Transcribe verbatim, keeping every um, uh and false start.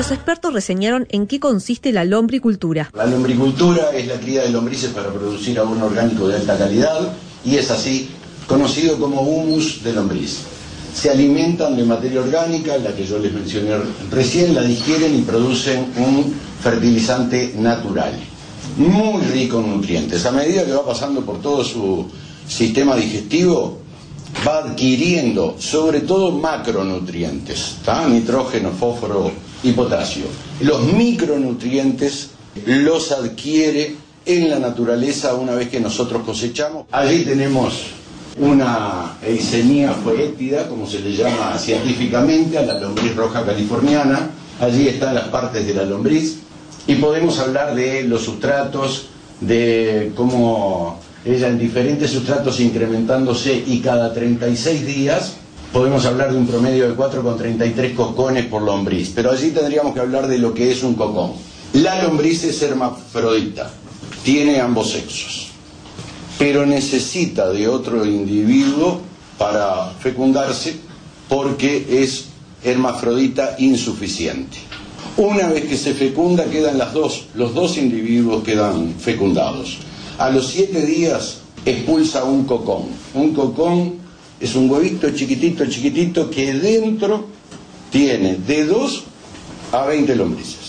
Los expertos reseñaron en qué consiste la lombricultura. La lombricultura es la cría de lombrices para producir abono orgánico de alta calidad y es así conocido como humus de lombriz. Se alimentan de materia orgánica, la que yo les mencioné recién, la digieren y producen un fertilizante natural, muy rico en nutrientes. A medida que va pasando por todo su sistema digestivo, va adquiriendo sobre todo macronutrientes, ¿tá? Nitrógeno, fósforo y potasio. Los micronutrientes los adquiere en la naturaleza una vez que nosotros cosechamos. Allí tenemos una Eisenia foetida, como se le llama científicamente, a la lombriz roja californiana. Allí están las partes de la lombriz y podemos hablar de los sustratos, de cómo ella en diferentes sustratos incrementándose y cada treinta y seis días podemos hablar de un promedio de cuatro coma treinta y tres cocones por lombriz, pero allí tendríamos que hablar de lo que es un cocón. La lombriz es hermafrodita, tiene ambos sexos, pero necesita de otro individuo para fecundarse porque es hermafrodita insuficiente. Una vez que se fecunda quedan las dos, los dos individuos quedan fecundados. A los siete días expulsa un cocón. Un cocón es un huevito chiquitito, chiquitito que dentro tiene de dos a veinte lombrices.